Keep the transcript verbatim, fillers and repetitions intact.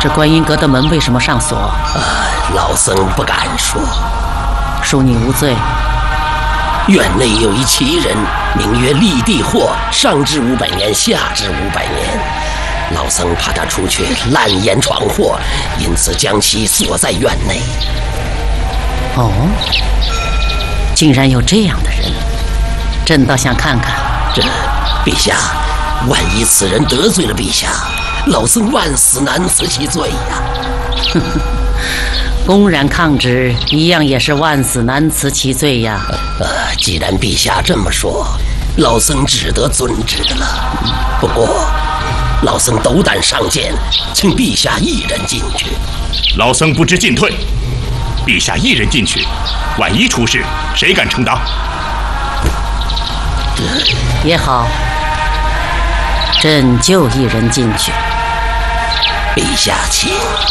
这观音阁的门为什么上锁？ 呃，老僧不敢说。 恕你无罪。 院内有一奇人，名曰立地祸，上至五百年，下至五百年。老僧怕他出去滥言闯祸，因此将其锁在院内。 哦，竟然有这样的人，朕倒想看看。 这，陛下，万一此人得罪了陛下，老僧万死难辞其罪呀！ 公然抗旨，一样也是万死难辞其罪呀。 呃，既然陛下这么说，老僧只得遵旨了。不过，老僧斗胆上谏，请陛下一人进去。 老僧不知进退，陛下一人进去，万一出事，谁敢承当？ 也好，朕就一人进去。 陛下请。